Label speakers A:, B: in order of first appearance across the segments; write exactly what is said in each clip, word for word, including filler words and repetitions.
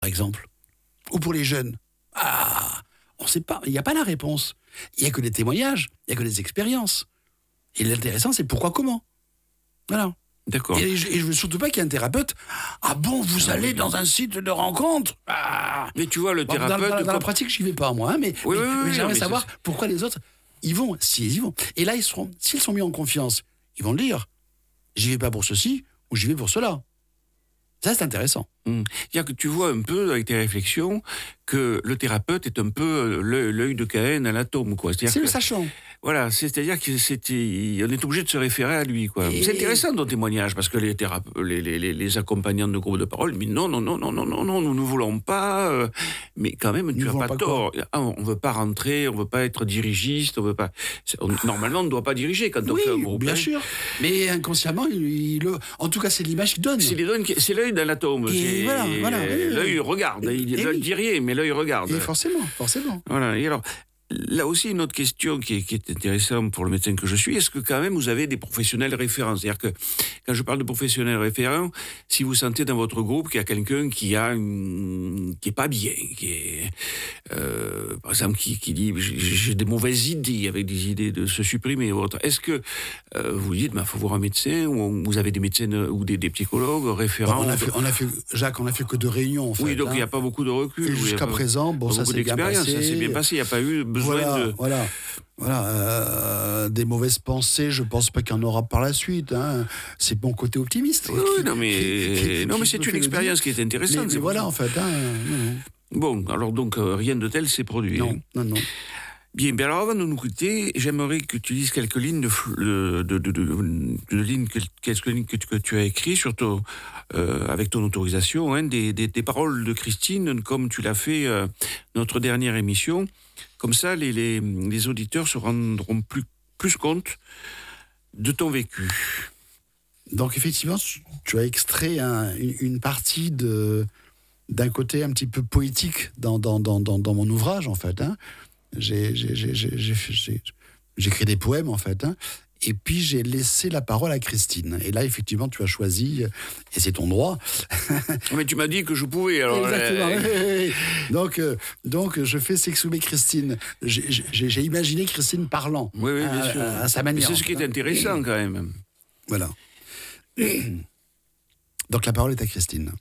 A: par exemple, ou pour les jeunes. Ah, on ne sait pas, il n'y a pas la réponse. Il n'y a que des témoignages, il n'y a que des expériences. Et l'intéressant, c'est pourquoi, comment. Voilà.
B: D'accord.
A: Et je, et je veux surtout pas qu'il y ait un thérapeute. Ah bon, vous ah allez oui. dans un site de rencontre ah.
B: Mais tu vois, le
A: bon,
B: thérapeute...
A: Dans, dans, dans la pratique, je n'y vais pas, moi. Hein, mais
B: oui,
A: mais,
B: oui,
A: mais
B: oui,
A: j'aimerais
B: mais
A: savoir
B: c'est...
A: pourquoi les autres, ils vont, si ils y vont. Et là, ils seront, s'ils sont mis en confiance, ils vont le dire. J'y vais pas pour ceci ou j'y vais pour cela. Ça, c'est intéressant.
B: Mmh. C'est-à-dire que tu vois un peu, avec tes réflexions, que le thérapeute est un peu l'œil de Caïn à l'atome, quoi.
A: C'est le sachant.
B: Voilà, c'est-à-dire qu'on est obligé de se référer à lui, quoi. Et... C'est intéressant ton témoignage, parce que les, thérape- les, les, les, les accompagnants de groupe de parole disent non, non, non, non, non, non, non, nous ne voulons pas. Euh, mais quand même, tu n'as pas, pas tort. Ah, on ne veut pas rentrer, on ne veut pas être dirigiste, on veut pas. On, normalement, on ne doit pas diriger quand on
A: oui,
B: fait un groupe.
A: Bien
B: hein.
A: sûr. Mais inconsciemment, il, il, en tout cas, c'est l'image qu'il donne.
B: C'est l'œil d'un atome.
A: Et voilà, voilà, oui,
B: l'œil regarde.
A: Et,
B: il ne
A: oui.
B: dit rien, mais l'œil regarde.
A: Et forcément, forcément.
B: Voilà. Et alors. Là aussi, une autre question qui est, qui est intéressante pour le médecin que je suis, est-ce que quand même vous avez des professionnels référents ? C'est-à-dire que quand je parle de professionnels référents, si vous sentez dans votre groupe qu'il y a quelqu'un qui a une, qui est pas bien, qui est, euh, par exemple, qui, qui dit j'ai des mauvaises idées, avec des idées de se supprimer ou autre, est-ce que euh, vous dites, il faut voir un médecin, ou vous avez des médecins ou des, des psychologues référents ?
A: Bon, on, a fait, on a fait, Jacques, on a fait que deux réunions. En fait,
B: oui, donc il
A: hein.
B: n'y a pas beaucoup de recul.
A: Jusqu'à présent, bon, ça s'est bien passé.
B: Ça s'est bien passé, il n'y a pas eu besoin
A: voilà,
B: de...
A: Voilà, voilà euh, des mauvaises pensées, je ne pense pas qu'il y en aura par la suite. Hein. C'est mon côté optimiste.
B: Oui, qui, non, mais, qui, qui, non, mais c'est une expérience qui est intéressante.
A: Mais, mais voilà, en fait. Hein,
B: bon, alors donc, euh, rien de tel s'est produit.
A: Non,
B: hein.
A: non, non.
B: Bien, bien, alors avant de nous quitter, j'aimerais que tu lises quelques lignes de, de, de, de, de, de lignes, quelques lignes que tu, que tu as écrites, surtout euh, avec ton autorisation, hein, des, des, des paroles de Christine, comme tu l'as fait euh, notre dernière émission. Comme ça, les, les, les auditeurs se rendront plus, plus compte de ton vécu.
A: Donc, effectivement, tu as extrait un, une, une partie de, d'un côté un petit peu poétique dans, dans, dans, dans, dans mon ouvrage, en fait. Hein. J'ai, j'ai, j'ai, j'ai, j'ai, j'ai écrit des poèmes, en fait. Hein. Et puis, j'ai laissé la parole à Christine. Et là, effectivement, tu as choisi, et c'est ton droit.
B: Mais tu m'as dit que je pouvais, alors...
A: Exactement. Euh... donc, euh, donc, je fais s'exprimer Christine. J'ai, j'ai, j'ai imaginé Christine parlant
B: oui, oui, bien
A: à,
B: sûr.
A: À, à sa manière.
B: Mais c'est ce qui est intéressant, quand même.
A: Voilà. Donc, la parole est à Christine.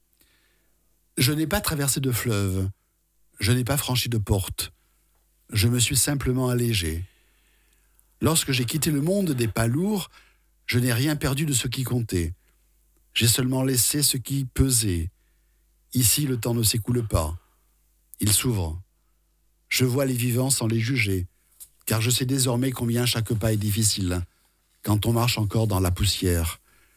A: Je n'ai pas traversé de fleuve. Je n'ai pas franchi de porte. Je me suis simplement allégé. Lorsque j'ai quitté le monde des pas lourds, je n'ai rien perdu de ce qui comptait. J'ai seulement laissé ce qui pesait. Ici, le temps ne s'écoule pas. Il s'ouvre. Je vois les vivants sans les juger, car je sais désormais combien chaque pas est difficile, quand on marche encore dans la poussière.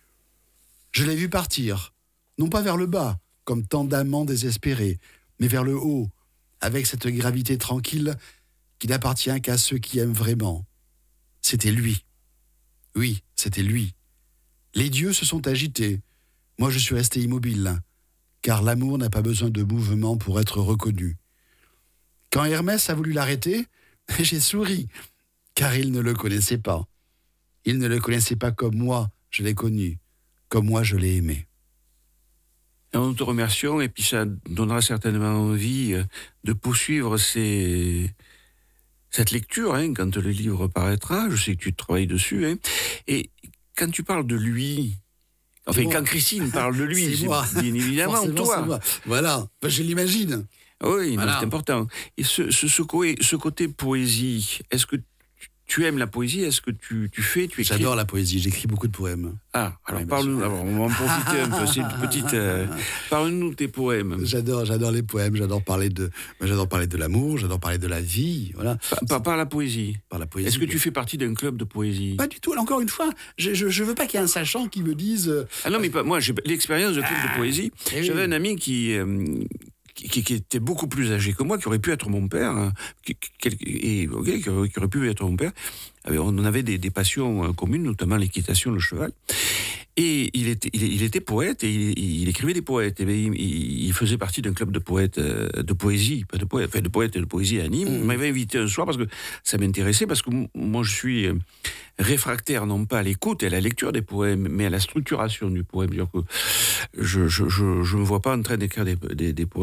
A: Je l'ai vu partir, non pas vers le bas, comme tant d'amants désespérés, mais vers le haut, avec cette gravité tranquille qui n'appartient qu'à ceux qui aiment vraiment. C'était lui. Oui, c'était lui. Les dieux se sont agités. Moi, je suis resté immobile, car l'amour n'a pas besoin de mouvement pour être reconnu. Quand Hermès a voulu l'arrêter, j'ai souri, car il ne le connaissait pas. Il ne le connaissait pas comme moi, je l'ai connu, comme moi, je l'ai aimé.
B: Nous te remercions, et puis ça donnera certainement envie de poursuivre ces... cette lecture, hein, quand le livre paraîtra. Je sais que tu travailles dessus. Hein. Et quand tu parles de lui, enfin,
A: c'est
B: quand
A: moi.
B: Christine parle de lui,
A: c'est,
B: c'est
A: moi.
B: bien évidemment
A: Forcément,
B: toi.
A: C'est moi. Voilà, ben, je l'imagine.
B: Oui,
A: voilà.
B: C'est important. Et ce, ce, ce, ce côté poésie, est-ce que tu aimes la poésie ? Est-ce que tu, tu fais, tu écris ?
A: J'adore la poésie, j'écris beaucoup de poèmes.
B: Ah, alors oui, parle-nous, alors on va en profiter un peu, c'est une petite... Euh, parle-nous de tes poèmes.
A: J'adore, j'adore les poèmes, j'adore parler de, j'adore parler de l'amour, j'adore parler de la vie, voilà.
B: Par, par, par la poésie.
A: Par la poésie.
B: Est-ce que tu fais partie d'un club de poésie ?
A: Pas du tout, encore une fois, je, je, je veux pas qu'il y ait un sachant qui me dise... Euh,
B: ah non, mais pas, moi, j'ai l'expérience de club ah, de poésie, j'avais oui. un ami qui... Euh, Qui, qui était beaucoup plus âgé que moi, qui aurait pu être mon père, qui, qui, et, okay, qui, aurait, qui aurait pu être mon père. On avait des, des passions communes, notamment l'équitation, le cheval. Et il était, il, il était poète, et il, il écrivait des poètes. Et il, il faisait partie d'un club de poètes, de poésie, pas de poètes, enfin de poètes et de poésie à Nîmes. Mmh. Il m'avait invité un soir parce que ça m'intéressait, parce que moi je suis réfractaire non pas à l'écoute et à la lecture des poèmes, mais à la structuration du poème. C'est-à-dire que je ne je, je, je me vois pas en train d'écrire des, des, des poèmes